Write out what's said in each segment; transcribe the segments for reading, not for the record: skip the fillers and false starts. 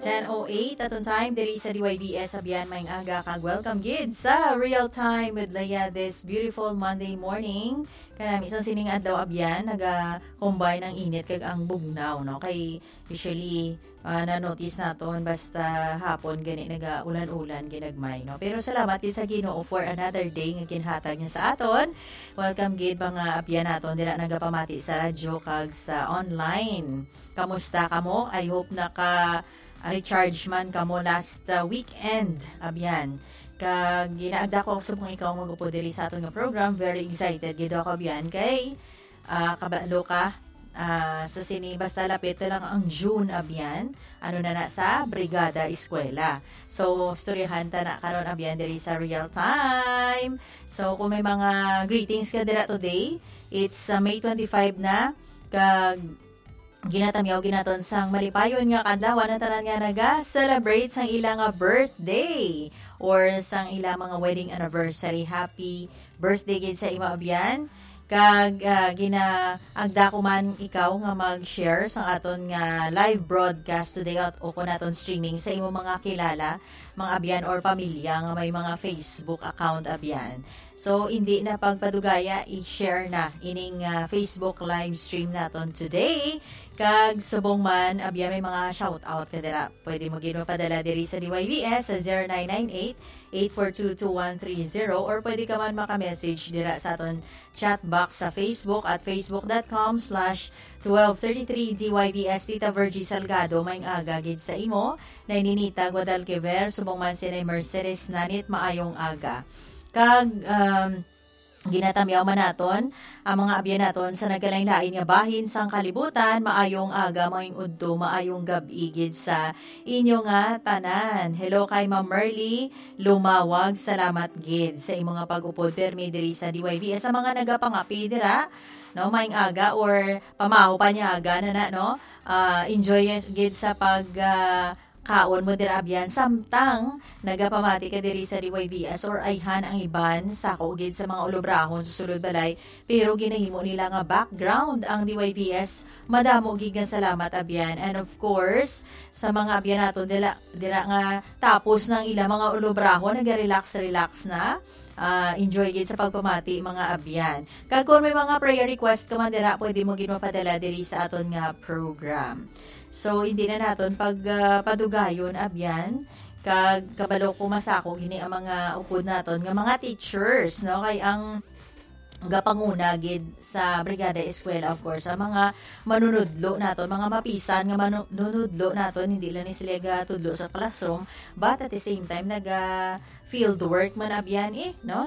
10:08 atong time diri sa DYBS Abyan maing aga kag welcome gid sa Real Time with Leia this beautiful Monday morning. Kanami sa sining adlaw Abyan naga-combine ang init kag ang bugnaw no kay usually na-notice naton basta hapon gani naga-ulan-ulan ginagmay no. Pero salamat gid sa Ginoo for another day nga ginhatag niya sa aton. Welcome gid mga Abyan naton dira nagapamati sa radyo kag sa online. Kamusta kamo? I hope recharge man kamo last weekend abyan kag ginaagda ko subong ikaw magupo diri sa aton nga program. Very excited gid ako abyan kay kabalo ka sa sini basta lapit na lang ang June abyan ano na sa Brigada Eskwela. So storyahan ta na karon abyan diri sa Real Time. So kung may mga greetings ka dira today, it's May 25 na kag ginatamyaw ginaton sang malipayon nga kadlaw na tanan nga naga-celebrate sang ilang nga birthday or sang ilang mga wedding anniversary. Happy birthday gid sa imo abyan. Kag ginaagda ko man ikaw nga mag-share sang aton nga live broadcast today at o naton streaming sa imo mga kilala, mga abyan or pamilya nga may mga Facebook account abyan. So hindi na pagpadugaya, i-share na ining Facebook live stream naton today. Kag subong man abyan may mga shout out ka dira. Pwede mo gid mapadala diri sa DYBS sa 0998-842-2130 or pwede ka man maka-message dira sa aton chat box sa Facebook at facebook.com/1233DYBS. Tita Virgie Salgado may aga gid sa imo. Naininita Guadalquivir subong man si Mercedes Nanit maayong aga. Kag ginatamyaw man naton ang mga abyan naton sa nagkalain-lain nga bahin sang kalibutan. Maayong aga, maayong udto, maayong gabi gid sa inyo nga tanan. Hello kay Ma'am Merly Lumawag, salamat gid sa imo nga pag-upod permi diri sa DYBS. Sa mga nagapangapi dira no maayong aga or pamaho pa niya aga na no. Enjoy gid sa pag kaon mo dira abyan samtang nagapamati ka diri sa DYBS or ayhan ang iban sa gid sa mga ulobrahon sa sulod balay pero ginahimo nila nga background ang DYBS. Madamo gid nga salamat abyan, and of course sa mga abyan naton dira nga tapos ng ilang mga ulobrahon naga-relax na. Enjoy gid sa pagpamati mga abyan. Kag kung may mga prayer request ka man dira, pwede mo gid mapadala diri sa aton nga program. So hindi na naton padugayon abyan kag kabalo ko masako gini ang mga upod naton nga mga teachers no kay ang gapanguna gid sa Brigada Eskwela of course ang mga manunudlo naton, mga mapisan nga manunudlo naton, hindi lang ni sila gatudlo sa classroom but at the same time naga field work man abyan no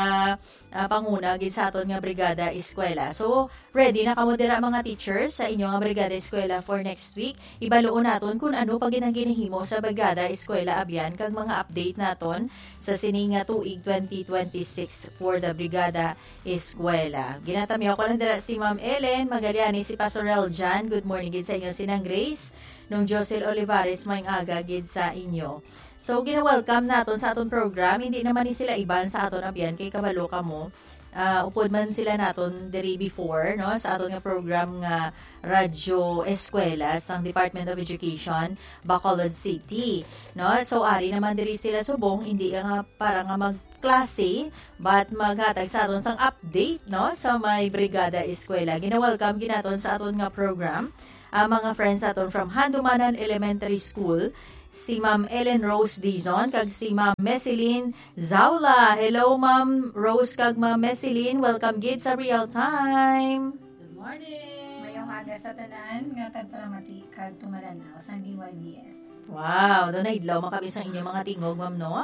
panguna gid sa aton nga Brigada Eskwela. So ready na kamo dira mga teachers sa inyo nga Brigada Eskwela for next week. Ibaluon naton kung ano pa ginahimo sa Brigada Eskwela abyan kag mga update naton sa sining nga tuig 2026 for the Brigada Eskwela. Ginatamyaw ko lang dira si Ma'am Ellen Magaliani, si Pastor Eljan. Good morning gid sa inyo, sinang Grace nung Josel Olivares may aga gid sa inyo. So gina-welcome naton sa aton program. Hindi naman ni sila iban sa aton abyan kay kabalo kamo. Upod man sila naton diri before no sa aton nga program nga Radyo Eskwela sang Department of Education Bacolod City no. So ari naman diri sila subong, hindi nga para nga magklase but maghatag sa aton sang update no sa may Brigada Eskwela. Gina-welcome ginaton sa aton nga program mga friends aton from Handumanan Elementary School, si Ma'am Ellen Rose Dizon kag si Ma'am Messilyn Zaula. Hello Ma'am Rose kag Ma'am Messilyn, welcome gid sa Real Time. Good morning. Mayong aga sa tanan nga tagpalamati kag tumalanaw sa DYBS. Wow, doon na idlaw makabis ang inyong mga tingog, ma'am, no?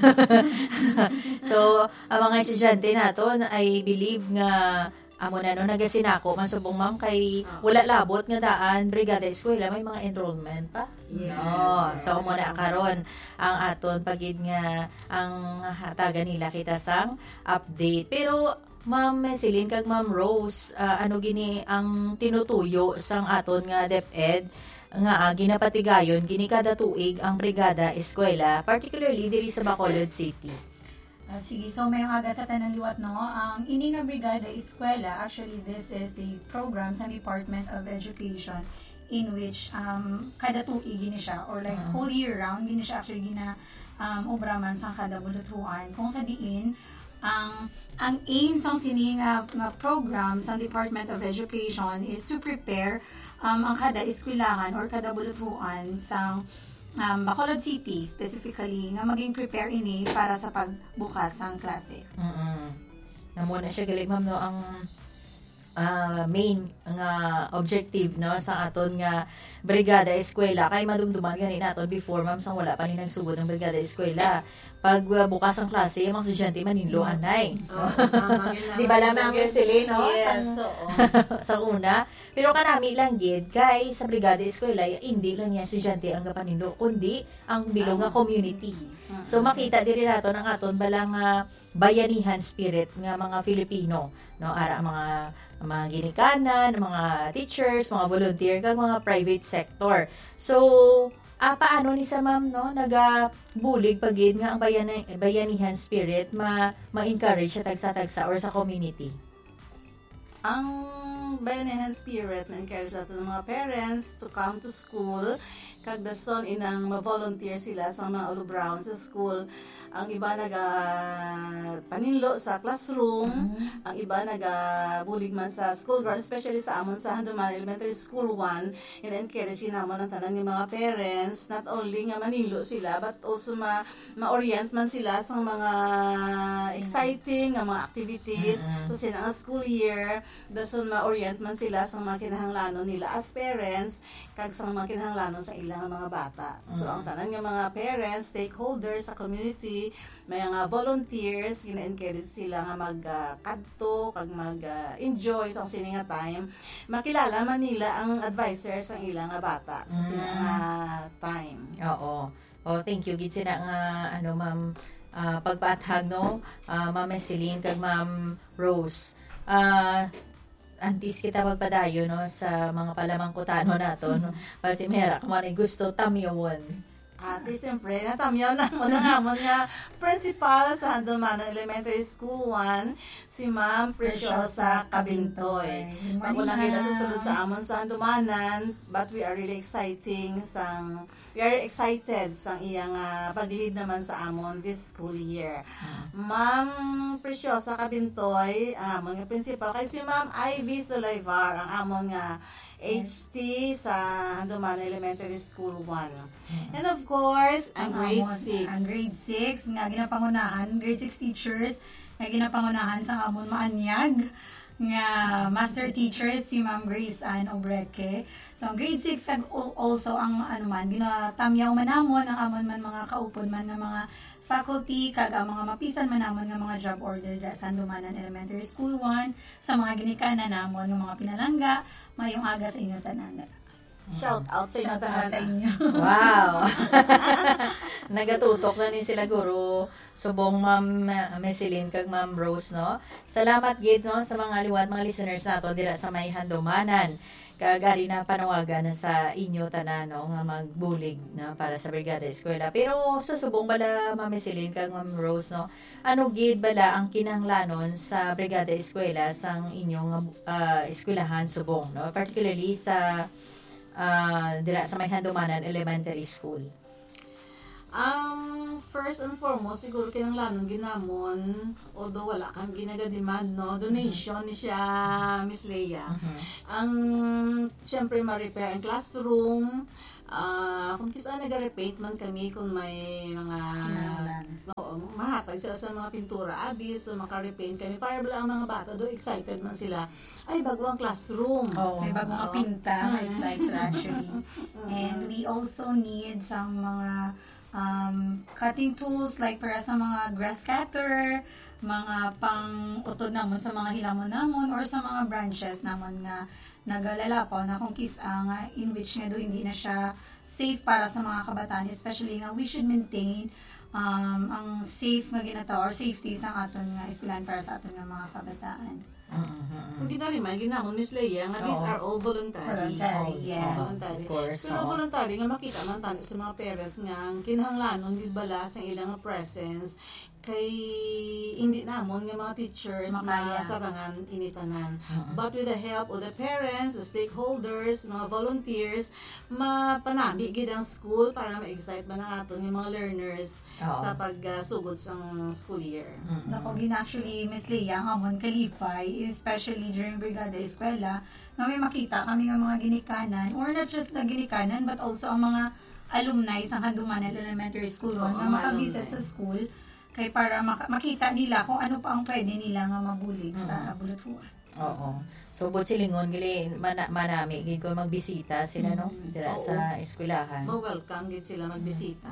So, ang mga estudyante naton, I believe nga amo na no nagasinako masubong ma'am kay wala labot nga daan Brigada Eskwela may mga enrollment pa. Yes. No. So mo na karon ang aton pagid nga ang hatagan nila kita sang update. Pero Ma'am Messilyn kag Ma'am Rose, ano gini ang tinutuyo sang aton nga DepEd nga ginapatigayon gini kada tuig ang Brigada Eskwela, particularly diri sa Bacolod City. Sige, so may aga sa tanang liwat no. Ang ini nga Brigada Eskwela, actually this is a program sa Department of Education in which kada tuig gini siya or like whole year round gini siya actually gina obraman sa kada bulutuan kung sa diin ang aim sang sini nga program sa Department of Education is to prepare ang kada eskwelahan or kada bulutuan sang Bacolod City specifically nga maging prepare ini para sa pagbukas sang klase. Namo na siya gali ma'am no ang main nga objective no sa aton nga brigada eskwela kay madumduman gani naton before ma'am sang wala pa ni nagsugod ng brigada eskwela pag bukas ang klase mga estudyante maninlo anay di ba lamang ang sili no sa una pero kanami lang gid kay sa brigada eskwela hindi lang niya estudyante ang gapaninlo kundi ang bilong nga community so makita diri naton ang aton balang bayanihan spirit nga mga Filipino no ara mga ginikanan, mga teachers, mga volunteer, kag mga private sector. So, paano ni sa ma'am, no, nagabulig pagid nga ang bayanihan spirit ma-encourage sa tagsa-tagsa or sa community? Ang bayanihan spirit na-encourage natin ng mga parents to come to school, kag dason inang ma-volunteer sila sa mga ulubraon sa school. Ang iba paninlo sa classroom, ang iba bulig man sa school ground, especially sa amon sa Handuman Elementary School 1, in-encourage namon ang tanan ng mga parents, not only nga manilo sila, but also ma-orient man sila sa mga exciting nga mga activities sa sinang school year, dason ma-orient man sila sa mga kinahanglanon nila as parents, kag sa mga kinahanglanon sa ilang mga bata. So, ang tanan ng mga parents, stakeholders sa community, may mga volunteers, gina-encourage sila nga mag-kadto, kag mag-enjoy sa sininga time. Makilala man nila ang advisors ang ilang bata sa sininga time. Oo. Oh, thank you. Gid sina nga ma'am pagpaathag no, Ma'am Celine kag Ma'am Rose. Antis kita magpadayo no sa mga palamangkutano nato no. Kasi mera kung ano gusto tamyawon. At siyempre, natamyaw na mo na nga principal sa Handuman Elementary School 1, si Ma'am Preciosa Cabintoy. Magulang kita susunod sa amon sa Handumanan, but we are really excited sang iyang paglilid naman sa amon this school year. Ma'am Preciosa Cabintoy, amon nga principal, kay si Ma'am Ivy Solayvar, ang amon nga HT sa Handuman Elementary School 1. And of course, ang grade 6. Ang grade 6 nga ginapangunahan, grade 6 teachers nga ginapangunahan sa amon maanyag nga master teacher si Ma'am Grace Ann Obreque. So ang grade 6 kag also ang ginatamyaw man namon ang amon man mga kaupod man nga mga faculty kag ang mga mapisan man namon nga mga job order sa Handumanan Elementary School 1 sa mga ginikanan namon nga mga pinalangga mayong aga sa inyo tanan. Shout out sa inyo tanan sa inyo. Wow. Nagatutok na ni sila guro subong Ma'am Celine kag Ma'am Rose no. Salamat gid no sa mga liwat mga listeners nato dira sa may Handumanan. Kagari na panawagan na sa inyo tanan no nga magbulig na para sa brigada eskwela. Pero susubong bala Ma'am Celine kag Ma'am Rose no. Ano gid bala ang kinahanglanon sa brigada eskwela sang inyong eskwelahan subong no, particularly sa dira sa may Handumanan Elementary School. First and foremost, siguro kinanglanon ginamon, although wala kang ginaga-demand, no? Donation ni siya, Miss Leia. Ang, syempre, ma-repair ang classroom, kung kisa nag-repaint man kami, kung may mga, mahatag sila sa mga pintura, so maka-repaint kami, para bala ang mga bata do excited man sila, ay bago ang classroom. May bago nga pinta, excited sila actually. And we also need some mga cutting tools like para sa mga grass cutter, mga pang-utod namon sa mga hilamon namon or sa mga branches namon nga nagalalapaw na kung kisa nga in which nga do hindi na siya safe para sa mga kabataan, especially nga we should maintain ang safe nga ginataw or safety sa aton nga eskwelahan para sa aton nga mga kabataan. Hindi na rin man, ginamon Miss Leia, nga these are all voluntary. Voluntary, yes. Voluntary. Of course. Pero voluntary nga makita man tayo sa mga parents nga kinahanglanon gid bala sa ilang presence kay hindi namon nga mga teachers Makaya. na sarangan initanan. But with the help of the parents, the stakeholders, mga volunteers, mapanami gid ang school para ma-excite man ang aton yung mga learners sa pagsugod sa school year. Ako actually, Miss Leia, ang amon kalipay, especially during Brigada Eskwela, na may makita kami ng mga ginikanan, or not just na ginikanan, but also ang mga alumni sa Handumanan Elementary School na makabisit sa school, kay para makita nila kung ano pa ang pwede nila nga mabulig sa bulatuan. Oo. So, but silingon, gali, manami, gid ko magbisita sila, no? Dira sa eskwelahan. Welcome gid sila magbisita.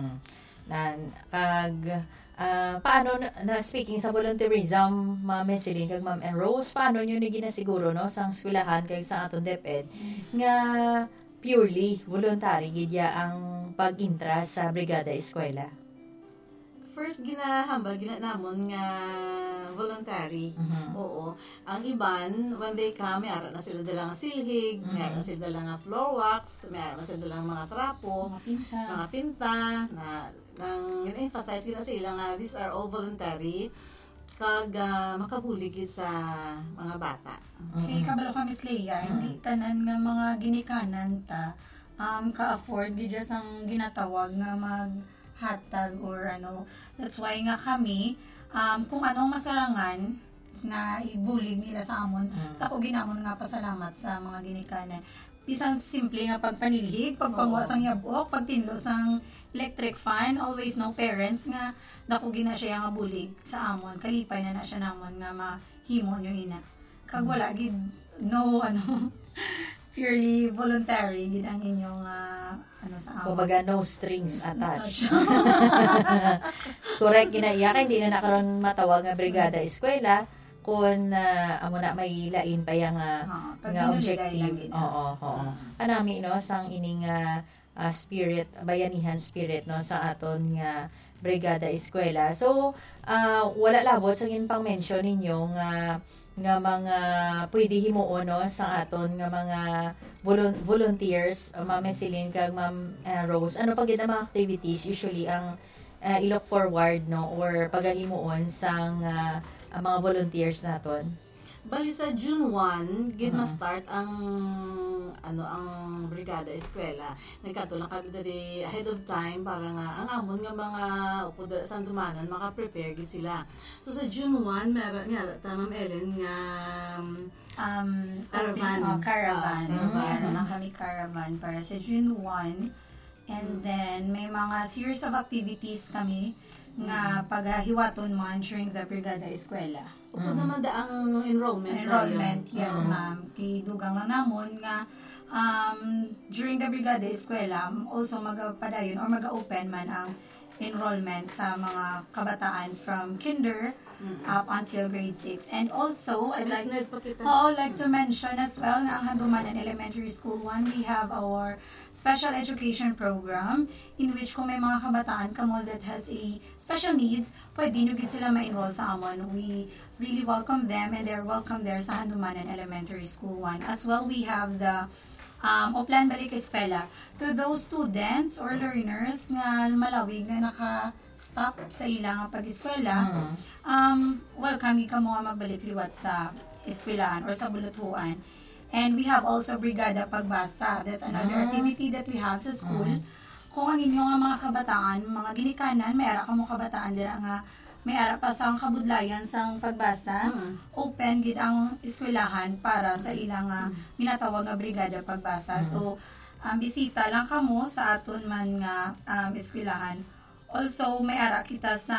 Paano na speaking sa volunteerism, Ma'am Meselin kag Ma'am Rose, paano nyo ni ginasiguro, no, sa eskwelahan kag sa aton DepEd nga purely voluntary gid ang pag-intra sa Brigada Eskwela? First, ginahambal namon nga voluntary. Oo. Ang iban, when they come, may ara na sila dalang silhig, may ara na sila dalang floor wax, may ara na sila dalang mga trapo, mga pinta, nang emphasize sila nga these are all voluntary kag makabuligid sa mga bata. Okay, kabalo ka, Miss Leia, hindi tanan nga mga ginikanan ta ka-afford di just ang ginatawag nga maghatag or ano. That's why nga kami, kung anong masarangan na ibulig nila sa amon, ako ginamon nga pasalamat sa mga ginikanan. Isang simple nga pagpanilhig, pagpanguwas ang yabok, pagtinlo sang electric fan, always no parents nga dako gina siya nga bulig sa amon. Kalipay na siya namon nga mahimon yung ina. Kag wala gid no purely voluntary gid ang inyong sa amon. Kumbaga no strings attached. Correct, ginaiya kay hindi na nakaroon matawag nga Brigada Eskwela kung amo na may lain pa yang nga objective. Oo. Anami no sang ining spirit, bayanihan spirit no sa aton nga Brigada Eskwela. So wala labot sa pang mention ninyo nga mga pwede himuon no sa aton nga mga volunteers, Ma'am Meselin kag Ma'am Rose. Ano pa gid ang mga activities usually ang i-look forward no or pagahimuon sang ang mga volunteers naton? Bali sa June 1, gid ma-start ang Brigada Eskwela. Nagkatulang kami diri ahead of time para nga ang amon nga mga upo dira sa Handumanan maka-prepare gid sila. So sa June 1, meron ta Ma'am Ellen nga caravan. Meron na kami caravan para sa June 1. And then may mga series of activities kami nga paghiwaton man during the Brigada Eskwela. Upod naman da ang enrollment. Yes, ma'am. Kidugang lang namon nga during the Brigada Eskwela, also magapadayon or mag-open man ang enrollment sa mga kabataan from kinder up until grade 6. And also, I'd like to mention as well na ang Handumanan Elementary School 1, we have our special education program in which kung may mga kabataan kamo that has a special needs, pwede nyo gid sila ma-enroll sa amon. We really welcome them and they're welcome there sa Handumanan Elementary School 1. As well, we have the Oplan Balik Eskwela to those students or learners nga malawig nga naka-stop sa ilang pag-eskwela. Welcome ka mo nga magbalik liwat sa eskwelahan or sa bulatuan. And we have also Brigada Pagbasa. That's another activity that we have sa school. Kung ang inyong mga kabataan, mga ginikanan, may ara ka mo kabataan dira nga may ara pa sa kabudlayan sang pagbasa, open gid ang eskwelahan para sa ilang ginatawag nga Brigada Pagbasa. So, bisita lang kamo sa aton man nga eskwelahan. Also, may ara kita sa